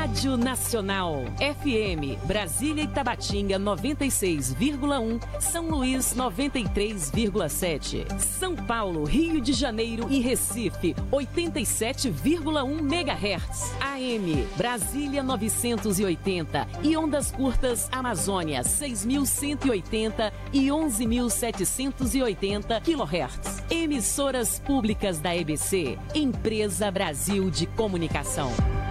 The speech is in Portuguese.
Rádio Nacional, FM, Brasília e Tabatinga 96,1, São Luís 93,7, São Paulo, Rio de Janeiro e Recife 87,1 MHz, AM, Brasília 980 e ondas curtas Amazônia 6.180 e 11.780 kHz. Emissoras públicas da EBC, Empresa Brasil de Comunicação.